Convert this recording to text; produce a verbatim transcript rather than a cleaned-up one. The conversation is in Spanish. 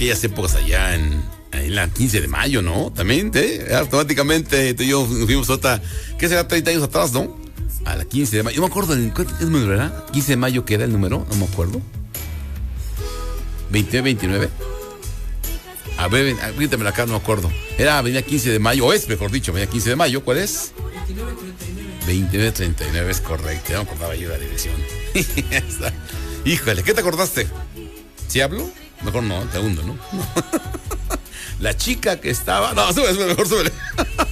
aquellas épocas allá en, en la quince de mayo, ¿no? También, ¿eh? Automáticamente tú y yo nos fuimos otra, ¿qué será? treinta años atrás, ¿no? A la quince de mayo. Yo me acuerdo, ¿qué número era? quince de mayo, ¿qué era el número? No me acuerdo. veintinueve, veintinueve. A ver, grítame acá, no me acuerdo. Era avenida quince de mayo, o es, mejor dicho, avenida quince de mayo, ¿cuál es? veintinueve treinta y nueve. veintinueve treinta y nueve es correcto, ya me acordaba yo de la dirección. Híjole, ¿qué te acordaste? ¿Sí hablo? Mejor no, segundo, ¿no? La chica que estaba... No, súbele, mejor súbele.